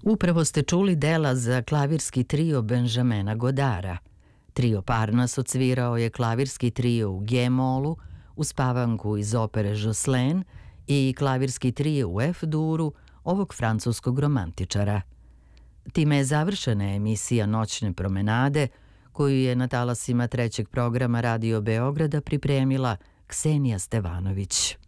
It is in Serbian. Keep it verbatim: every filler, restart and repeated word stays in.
Upravo ste čuli dela za klavirski trio Benjamina Godara. Trio Parnas odsvirao je klavirski trio u G-molu, uspavanku iz opere Jocelyn i klavirski trio u F-duru ovog francuskog romantičara. Time je završena emisija Noćne promenade, koju je na talasima trećeg programa Radio Beograda pripremila Ksenija Stevanović.